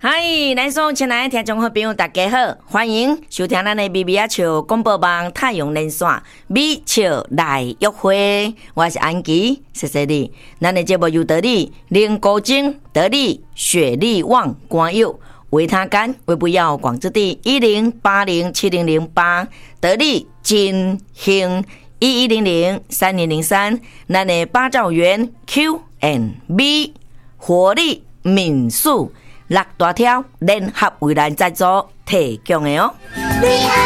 嗨，咱所有亲爱的听众朋友，大家好，欢迎收听咱的咪咪啊笑广播网太阳连线咪笑来约会，我是安琪，谢谢你。咱的节目由得力林国晶、得力雪力旺官友、维他干、微不要广之地10807008，得力金兴11003003，咱的八兆元 Q&B 活力民宿。6大条联合为咱赞助提供的哦。